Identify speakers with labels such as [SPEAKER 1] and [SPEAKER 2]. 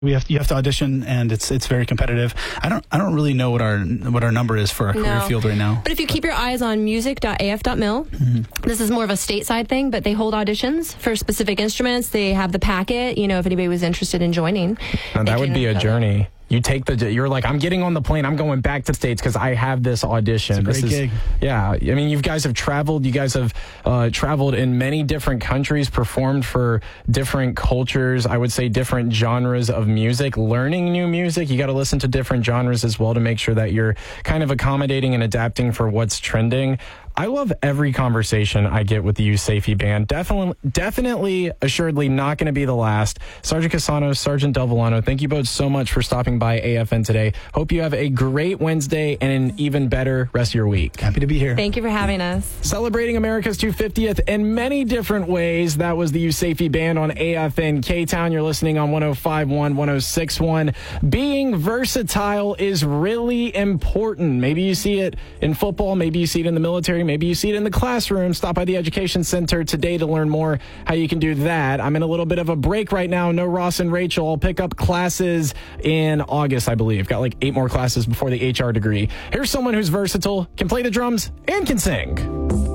[SPEAKER 1] You have to audition, and it's very competitive. I don't really know what our number is for our career field right now.
[SPEAKER 2] But if you keep your eyes on music.af.mil, this is more of a stateside thing, but they hold auditions for specific instruments. They have the packet, if anybody was interested in joining.
[SPEAKER 3] Now, that would be a journey. You're like, I'm getting on the plane. I'm going back to the States because I have this audition.
[SPEAKER 1] It's a great gig.
[SPEAKER 3] Yeah. I mean, you guys have traveled. You guys have traveled in many different countries, performed for different cultures. I would say different genres of music, learning new music. You got to listen to different genres as well to make sure that you're kind of accommodating and adapting for what's trending. I love every conversation I get with the USAFE band. Definitely, assuredly not going to be the last. Sergeant Cassano, Sergeant Del Villano, thank you both so much for stopping by AFN today. Hope you have a great Wednesday and an even better rest of your week.
[SPEAKER 1] Happy to be here.
[SPEAKER 2] Thank you for having us.
[SPEAKER 3] Celebrating America's 250th in many different ways. That was the USAFE band on AFN K-Town. You're listening on 105.1, 106.1. Being versatile is really important. Maybe you see it in football. Maybe you see it in the military. Maybe you see it in the classroom. Stop by the Education Center today to learn more how you can do that. I'm in a little bit of a break right now. No Ross and Rachel. I'll pick up classes in August, I believe. Got like 8 more classes before the HR degree. Here's someone who's versatile, can play the drums, and can sing.